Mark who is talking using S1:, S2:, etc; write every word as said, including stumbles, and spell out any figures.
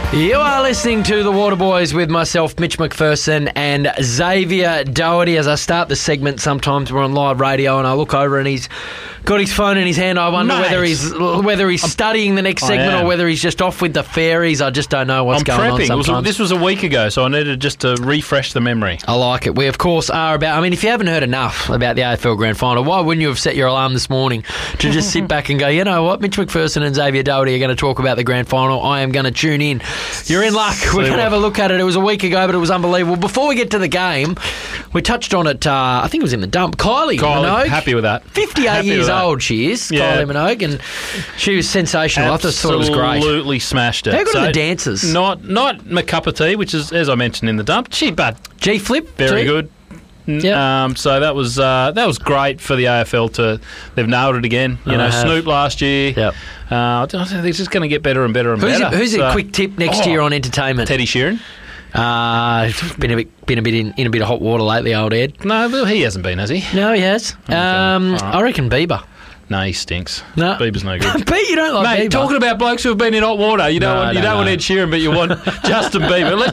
S1: You are listening to The Waterboys with myself, Mitch McPherson, and Xavier Doherty. As I start the segment, sometimes we're on live radio and I look over and he's got his phone in his hand. I wonder
S2: Mate.
S1: whether he's whether he's
S2: I'm,
S1: studying the next segment or whether he's just off with the fairies. I just don't know what's
S2: I'm
S1: going
S2: prepping.
S1: on sometimes.
S2: It was, this was a week ago, so I needed just to refresh the memory.
S1: I like it. We, of course, are about... I mean, if you haven't heard enough about the A F L Grand Final, why wouldn't you have set your alarm this morning to just sit back and go, you know what, Mitch McPherson and Xavier Doherty are going to talk about the Grand Final. I am going to tune in. You're in luck. We're going to have a look at it. It was a week ago, but it was unbelievable. Before we get to the game, we touched on it, uh, I think it was in the dump. Kylie,
S2: Kylie
S1: Minogue.
S2: Happy with that.
S1: fifty-eight
S2: Happy
S1: years
S2: with that.
S1: old she is,
S2: Yeah.
S1: Kylie Minogue, and she was sensational.
S2: Absolutely
S1: I just thought it was great.
S2: Absolutely smashed it.
S1: How good
S2: so
S1: are the dancers?
S2: Not not my cup of tea, which is, as I mentioned in the dump, she but
S1: G-flip,
S2: very
S1: too?
S2: good. N-
S1: Yep.
S2: Um, so that was uh, that was great for the A F L to they've nailed it again. You
S1: Oh,
S2: know,
S1: they have.
S2: Snoop last year.
S1: Yep.
S2: Uh, I don't think it's just going to get better and better and
S1: Who's,
S2: better.
S1: it, who's
S2: So-
S1: a quick tip next
S2: Oh,
S1: year on entertainment?
S2: Teddy Sheeran?
S1: Uh, been a bit, been a bit in, in a bit of hot water lately, old Ed.
S2: No, well, he hasn't been, has he?
S1: No, he has. Um,
S2: all right.
S1: I reckon Bieber.
S2: No, he stinks.
S1: No.
S2: Bieber's no good.
S1: But you don't like
S2: Mate,
S1: Bieber.
S2: talking about blokes who have been in hot water, you don't
S1: No,
S2: want you
S1: no,
S2: don't
S1: no.
S2: want Ed Sheeran, but you want Justin Bieber. Let